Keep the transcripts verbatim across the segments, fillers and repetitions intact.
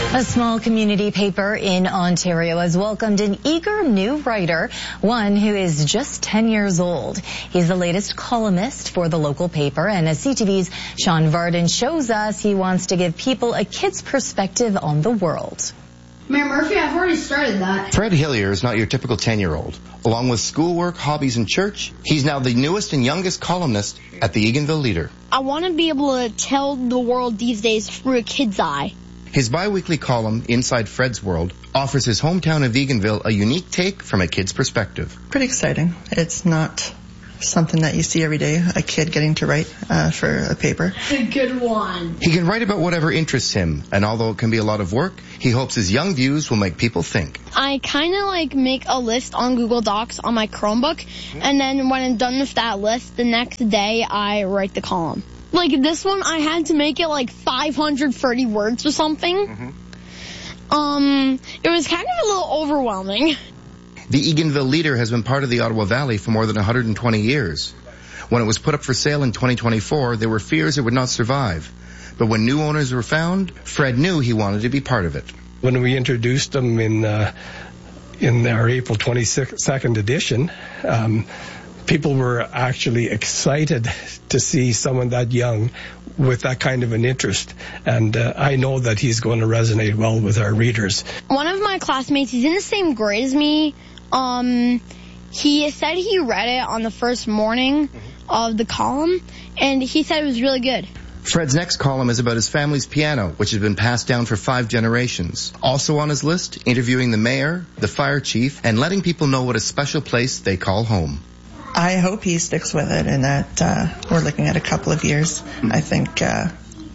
A small community paper in Ontario has welcomed an eager new writer, one who is just ten years old. He's the latest columnist for the local paper, and as C T V's Sean Varden shows us, he wants to give people a kid's perspective on the world. Mayor Murphy, I've already started that. Fred Hillier is not your typical ten-year-old. Along with schoolwork, hobbies, and church, he's now the newest and youngest columnist at the Eganville Leader. I want to be able to tell the world these days through a kid's eye. His bi-weekly column, Inside Fred's World, offers his hometown of Eganville a unique take from a kid's perspective. Pretty exciting. It's not something that you see every day, a kid getting to write uh, for a paper. A good one. He can write about whatever interests him, and although it can be a lot of work, he hopes his young views will make people think. I kind of like make a list on Google Docs on my Chromebook, and then when I'm done with that list, the next day I write the column. Like this one, I had to make it like five hundred thirty words or something. Mm-hmm. Um, it was kind of a little overwhelming. The Eganville Leader has been part of the Ottawa Valley for more than one hundred twenty years. When it was put up for sale in twenty twenty-four, there were fears it would not survive. But when new owners were found, Fred knew he wanted to be part of it. When we introduced them in uh, in our April twenty-second edition, um, people were actually excited to see someone that young with that kind of an interest. And uh, I know that he's going to resonate well with our readers. One of my classmates, he's in the same grade as me. Um, he said he read it on the first morning of the column, and he said it was really good. Fred's next column is about his family's piano, which has been passed down for five generations. Also on his list, interviewing the mayor, the fire chief, and letting people know what a special place they call home. I hope he sticks with it, and that uh, we're looking at a couple of years. I think uh,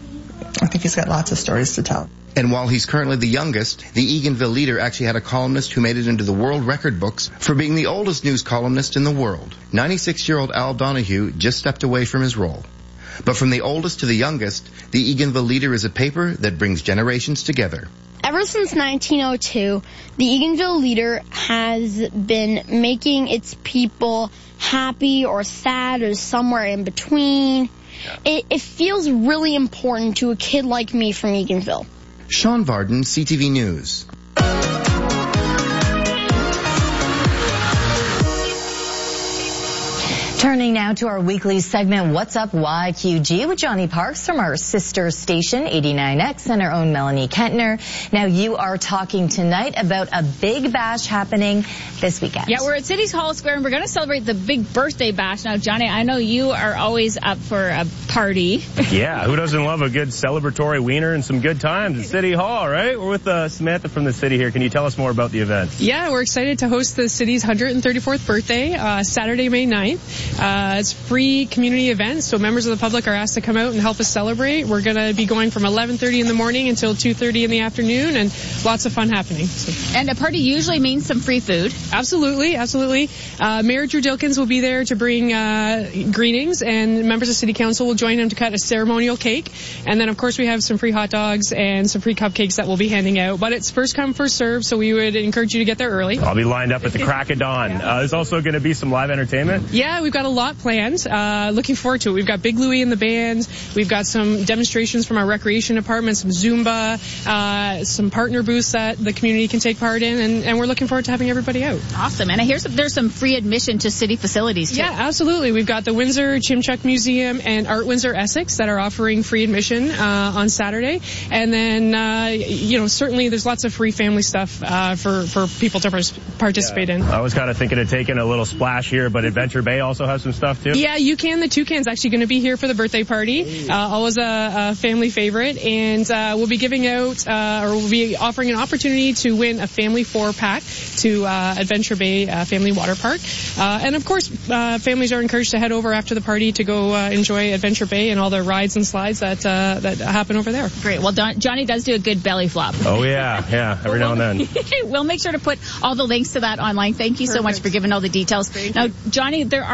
I think he's got lots of stories to tell. And while he's currently the youngest, the Eganville Leader actually had a columnist who made it into the world record books for being the oldest news columnist in the world. ninety-six-year-old Al Donahue just stepped away from his role. But from the oldest to the youngest, the Eganville Leader is a paper that brings generations together. Ever since nineteen oh two, the Eganville Leader has been making its people happy or sad or somewhere in between. It, it feels really important to a kid like me from Eganville. Sean Varden, C T V News. Turning now to our weekly segment, What's Up Y Q G, with Johnny Parks from our sister station, eighty-nine X, and our own Melanie Kentner. Now, you are talking tonight about a big bash happening this weekend. Yeah, we're at City's Hall Square, and we're going to celebrate the big birthday bash. Now, Johnny, I know you are always up for a party. Yeah, who doesn't love a good celebratory wiener and some good times at City Hall, right? We're with uh, Samantha from the city here. Can you tell us more about the event? Yeah, we're excited to host the city's one hundred thirty-fourth birthday, uh, Saturday, May ninth. Uh, it's a free community event, so members of the public are asked to come out and help us celebrate. We're going to be going from eleven thirty in the morning until two thirty in the afternoon, and lots of fun happening. So. And a party usually means some free food. Absolutely, absolutely. Uh, Mayor Drew Dilkins will be there to bring uh, greetings, and members of City Council will join him to cut a ceremonial cake. And then, of course, we have some free hot dogs and some free cupcakes that we'll be handing out. But it's first come, first serve, so we would encourage you to get there early. I'll be lined up at the crack of dawn. Uh, there's also going to be some live entertainment. Yeah, we've got a lot planned. Uh, looking forward to it. We've got Big Louie in the band. We've got some demonstrations from our recreation department, some Zumba, uh, some partner booths that the community can take part in, and, and we're looking forward to having everybody out. Awesome. And I hear some, there's some free admission to city facilities, too. Yeah, absolutely. We've got the Windsor Chimchuk Museum and Art Windsor Essex that are offering free admission uh, on Saturday. And then, uh, you know, certainly there's lots of free family stuff uh, for, for people to participate yeah. in. I was kind of thinking of taking a little splash here, but Adventure Bay also has some stuff, too? Yeah, you can. The Toucan's actually going to be here for the birthday party. Uh, always a, a family favorite. And uh, we'll be giving out, uh, or we'll be offering an opportunity to win a family four-pack to uh, Adventure Bay uh, Family Water Park. Uh, and, of course, uh, families are encouraged to head over after the party to go uh, enjoy Adventure Bay and all the rides and slides that uh, that happen over there. Great. Well, Don, Johnny does do a good belly flop. Oh, yeah. Yeah, every now and then. We'll make sure to put all the links to that online. Thank you so much for giving all the details. Now, Johnny, there are a few other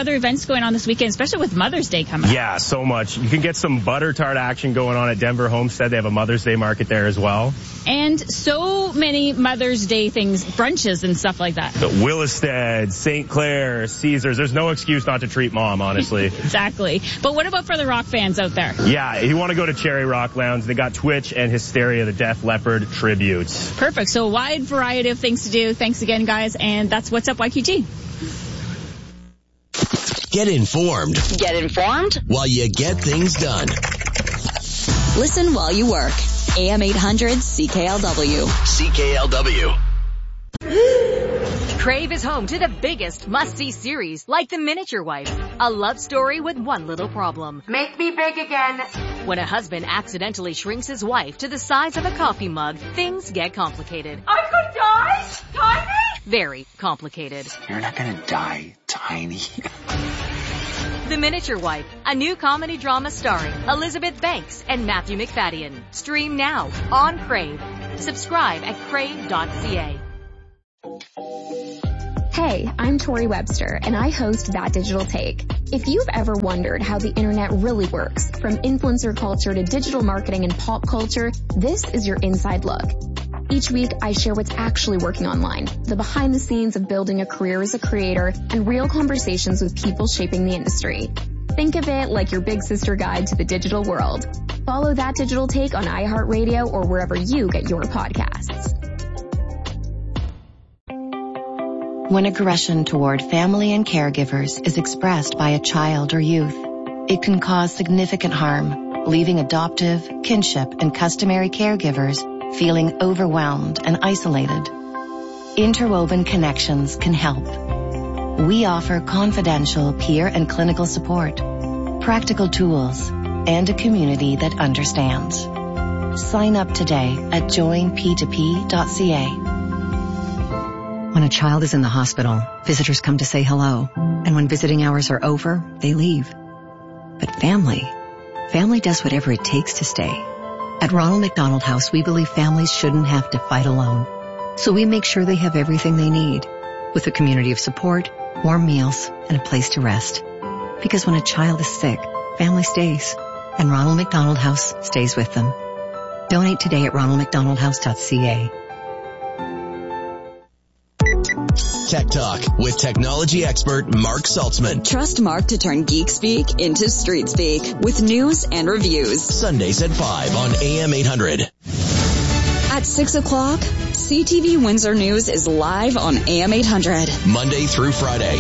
other events going on this weekend, especially with Mother's Day coming up. Yeah, so much. You can get some butter tart action going on at Denver Homestead. They have a Mother's Day market there as well. And so many Mother's Day things, brunches and stuff like that. The Willisted, Saint Clair, Caesars. There's no excuse not to treat mom, honestly. Exactly. But what about for the rock fans out there? Yeah, if you want to go to Cherry Rock Lounge, they got Twitch and Hysteria, the Def Leppard tributes. Perfect. So a wide variety of things to do. Thanks again, guys. And that's What's Up Y Q T. Get informed. Get informed? While you get things done. Listen while you work. A M eight hundred C K L W. C K L W. Crave is home to the biggest must-see series, like The Miniature Wife, a love story with one little problem. Make me big again. When a husband accidentally shrinks his wife to the size of a coffee mug, things get complicated. I could die? Tiny? Very complicated. You're not gonna die, Tiny. The Miniature Wife, a new comedy drama starring Elizabeth Banks and Matthew McFadden. Stream now on Crave. Subscribe at crave dot c a. Hey, I'm Tori Webster, and I host That Digital Take. If you've ever wondered how the internet really works, from influencer culture to digital marketing and pop culture, this is your inside look. Each week, I share what's actually working online, the behind the scenes of building a career as a creator, and real conversations with people shaping the industry. Think of it like your big sister guide to the digital world. Follow That Digital Take on iHeartRadio or wherever you get your podcasts. When aggression toward family and caregivers is expressed by a child or youth, it can cause significant harm, leaving adoptive, kinship, and customary caregivers feeling overwhelmed and isolated. Interwoven Connections can help. We offer confidential peer and clinical support, practical tools, and a community that understands. Sign up today at join p two p dot c a. When a child is in the hospital, visitors come to say hello, and when visiting hours are over, they leave. But family, family does whatever it takes to stay. At Ronald McDonald House, we believe families shouldn't have to fight alone. So we make sure they have everything they need, with a community of support, warm meals, and a place to rest. Because when a child is sick, family stays, and Ronald McDonald House stays with them. Donate today at ronald mcdonald house dot c a. Tech Talk with technology expert Mark Saltzman. Trust Mark to turn geek speak into street speak with news and reviews. Sundays at five on A M eight hundred. At six o'clock, C T V Windsor News is live on A M eight hundred. Monday through Friday.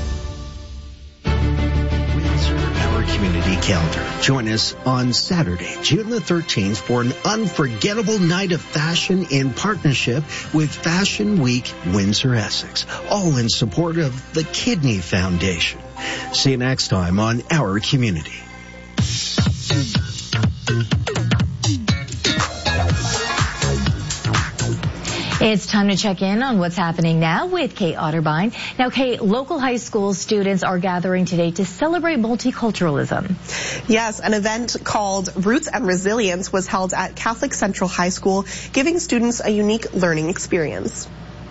Community calendar. Join us on Saturday, June the thirteenth for an unforgettable night of fashion in partnership with Fashion Week Windsor Essex, all in support of the Kidney Foundation. See you next time on Our Community. It's time to check in on what's happening now with Kate Otterbein. Now, Kate, local high school students are gathering today to celebrate multiculturalism. Yes, an event called Roots and Resilience was held at Catholic Central High School, giving students a unique learning experience.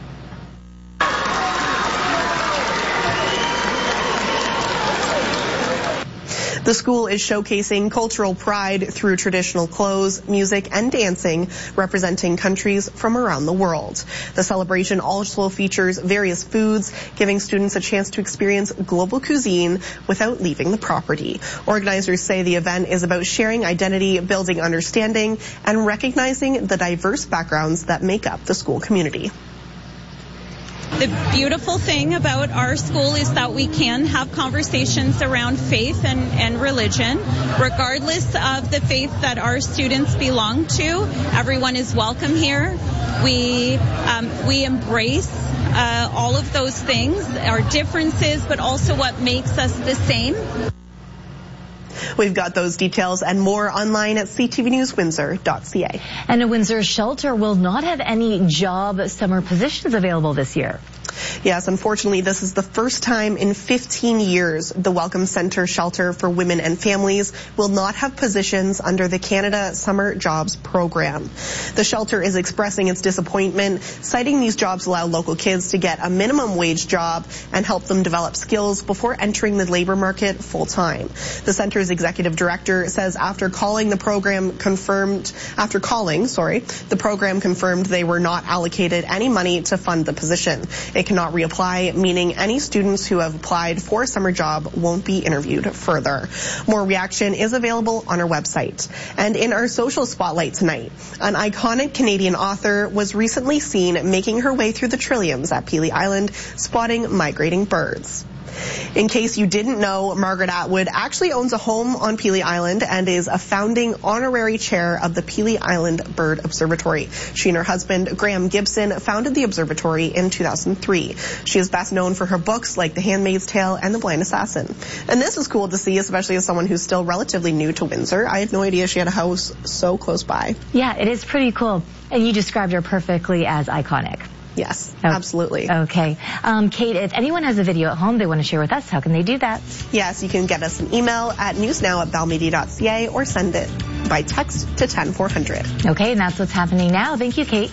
The school is showcasing cultural pride through traditional clothes, music, and dancing, representing countries from around the world. The celebration also features various foods, giving students a chance to experience global cuisine without leaving the property. Organizers say the event is about sharing identity, building understanding, and recognizing the diverse backgrounds that make up the school community. The beautiful thing about our school is that we can have conversations around faith and, and religion, regardless of the faith that our students belong to. Everyone is welcome here. We um, we embrace uh, all of those things, our differences, but also what makes us the same. We've got those details and more online at c t v news windsor dot c a. And a Windsor shelter will not have any job summer positions available this year. Yes, unfortunately, this is the first time in fifteen years the Welcome Center Shelter for Women and Families will not have positions under the Canada Summer Jobs Program. The shelter is expressing its disappointment, citing these jobs allow local kids to get a minimum wage job and help them develop skills before entering the labor market full-time. The center's executive director says after calling the program confirmed, after calling, sorry, the program confirmed they were not allocated any money to fund the position. It cannot reapply, meaning any students who have applied for a summer job won't be interviewed further. More reaction is available on our website. And in our social spotlight tonight, an iconic Canadian author was recently seen making her way through the trilliums at Pelee Island, spotting migrating birds. In case you didn't know, Margaret Atwood actually owns a home on Pelee Island and is a founding honorary chair of the Pelee Island Bird Observatory. She and her husband, Graham Gibson, founded the observatory in two thousand three. She is best known for her books like The Handmaid's Tale and The Blind Assassin. And this is cool to see, especially as someone who's still relatively new to Windsor. I had no idea she had a house so close by. Yeah, it is pretty cool. And you described her perfectly as iconic. Yes, okay. Absolutely. Okay. Um, Kate, if anyone has a video at home they want to share with us, how can they do that? Yes, you can get us an email at newsnow at bell media dot c a or send it by text to ten four hundred. Okay, and that's what's happening now. Thank you, Kate.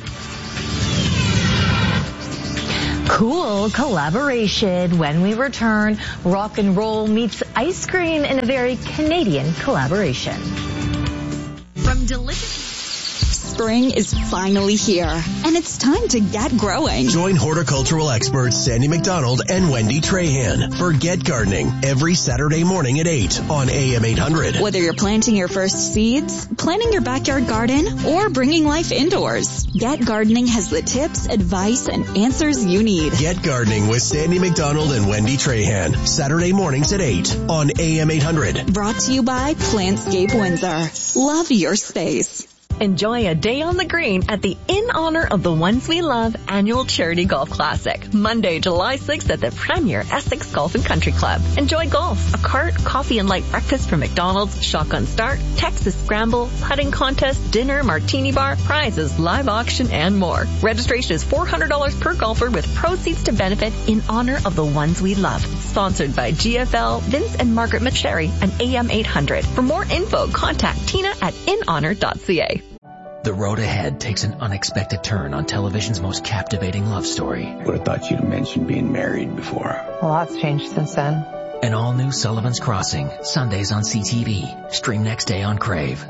Cool collaboration. When we return, rock and roll meets ice cream in a very Canadian collaboration. From delicious... Spring is finally here, and it's time to get growing. Join horticultural experts Sandy McDonald and Wendy Trahan for Get Gardening every Saturday morning at eight on A M eight hundred. Whether you're planting your first seeds, planting your backyard garden, or bringing life indoors, Get Gardening has the tips, advice, and answers you need. Get Gardening with Sandy McDonald and Wendy Trahan, Saturday mornings at eight on A M eight hundred. Brought to you by Plantscape Windsor. Love your space. Enjoy a day on the green at the In Honor of the Ones We Love annual charity golf classic, Monday, July sixth at the Premier Essex Golf and Country Club. Enjoy golf, a cart, coffee and light breakfast from McDonald's, shotgun start, Texas scramble, putting contest, dinner, martini bar, prizes, live auction, and more. Registration is four hundred dollars per golfer with proceeds to benefit In Honor of the Ones We Love. Sponsored by G F L, Vince and Margaret McSherry, and A M eight hundred. For more info, contact Tina at in honor dot c a. The road ahead takes an unexpected turn on television's most captivating love story. Would have thought you'd have mentioned being married before. A lot's changed since then. An all-new Sullivan's Crossing, Sundays on C T V. Stream next day on Crave.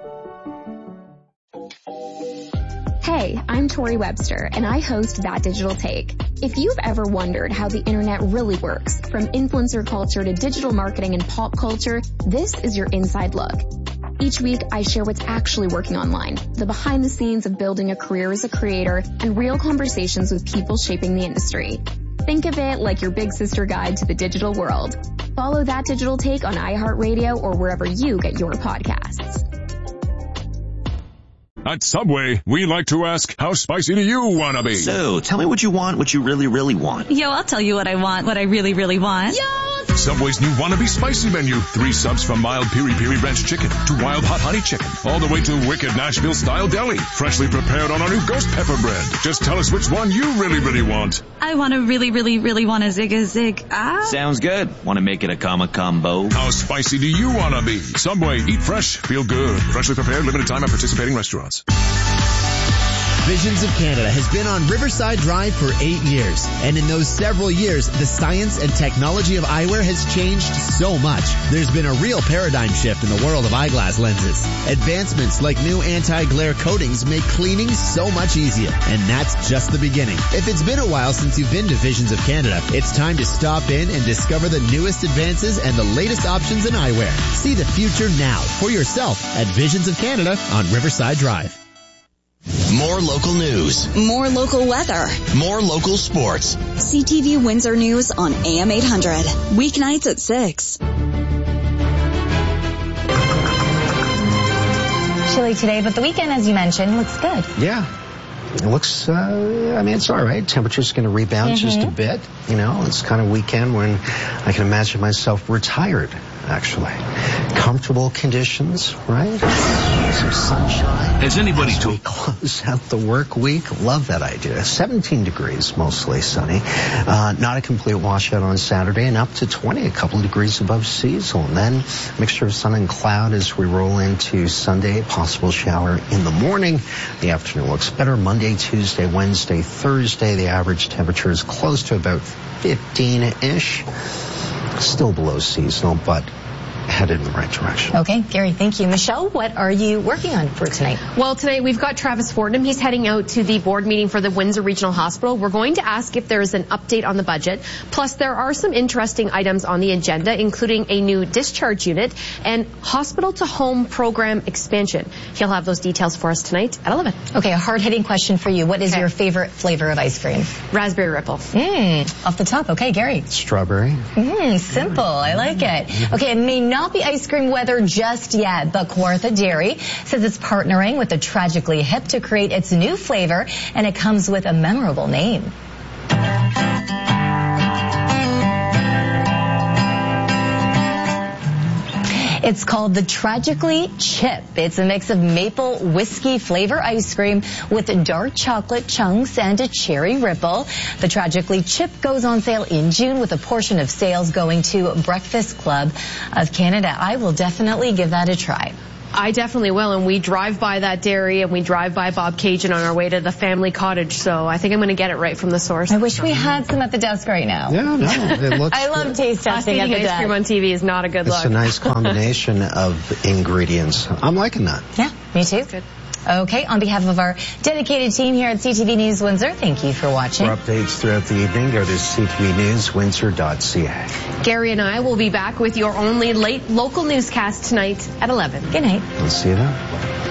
Hey, I'm Tori Webster, and I host That Digital Take. If you've ever wondered how the internet really works, from influencer culture to digital marketing and pop culture, this is your inside look. Each week, I share what's actually working online, the behind the scenes of building a career as a creator, and real conversations with people shaping the industry. Think of it like your big sister guide to the digital world. Follow That Digital Take on iHeartRadio or wherever you get your podcasts. At Subway, we like to ask, how spicy do you want to be? So, tell me what you want, what you really, really want. Yo, I'll tell you what I want, what I really, really want. Yo! Subway's new Wannabe Spicy menu. Three subs from mild Piri Piri Ranch chicken to wild hot honey chicken, all the way to wicked Nashville-style deli. Freshly prepared on our new ghost pepper bread. Just tell us which one you really, really want. I want to really, really, really want a zig a zig. Ah. Sounds good. Want to make it a comma combo? How spicy do you want to be? Subway, eat fresh, feel good. Freshly prepared, limited time at participating restaurants. Visions of Canada has been on Riverside Drive for eight years. And in those several years, the science and technology of eyewear has changed so much. There's been a real paradigm shift in the world of eyeglass lenses. Advancements like new anti-glare coatings make cleaning so much easier. And that's just the beginning. If it's been a while since you've been to Visions of Canada, it's time to stop in and discover the newest advances and the latest options in eyewear. See the future now for yourself at Visions of Canada on Riverside Drive. More local news. More local weather. More local sports. C T V Windsor News on A M eight hundred. Weeknights at six. Chilly today, but the weekend, as you mentioned, looks good. Yeah. It looks, uh, I mean, it's all right. Temperature's going to rebound mm-hmm. just a bit. You know, it's kind of weekend when I can imagine myself retired actually. Comfortable conditions, right? Some sunshine. Has anybody As we told... close out the work week. Love that idea. seventeen degrees, mostly sunny. Uh, not a complete washout on Saturday, and up to twenty, a couple of degrees above seasonal. And then mixture of sun and cloud as we roll into Sunday. Possible shower in the morning. The afternoon looks better. Monday, Tuesday, Wednesday, Thursday. The average temperature is close to about fifteen-ish. Still below seasonal, but headed in the right direction. Okay, Gary, thank you. Michelle, what are you working on for tonight? Well, tonight we've got Travis Fordham. He's heading out to the board meeting for the Windsor Regional Hospital. We're going to ask if there is an update on the budget. Plus, there are some interesting items on the agenda, including a new discharge unit and hospital-to-home program expansion. He'll have those details for us tonight at eleven. Okay, a hard-hitting question for you. What is okay. your favorite flavor of ice cream? Raspberry Ripple. Mmm, off the top. Okay, Gary. Strawberry. Mmm, simple. I like it. Okay, it may not be ice cream weather just yet, but Kawartha Dairy says it's partnering with the Tragically Hip to create its new flavor, and it comes with a memorable name. It's called the Tragically Chip. It's a mix of maple whiskey flavor ice cream with dark chocolate chunks and a cherry ripple. The Tragically Chip goes on sale in June with a portion of sales going to Breakfast Club of Canada. I will definitely give that a try. I definitely will, and we drive by that dairy and we drive by Bob Cajun on our way to the family cottage, so I think I'm going to get it right from the source. I wish we had some at the desk right now. Yeah, no, it looks I love taste testing at the ice desk. cream on T V is not a good look. It's a nice combination of ingredients. I'm liking that. Yeah, me too. Good. Okay, on behalf of our dedicated team here at C T V News Windsor, thank you for watching. For updates throughout the evening, go to c t v news windsor dot c a. Gary and I will be back with your only late local newscast tonight at eleven. Good night. We'll see you then.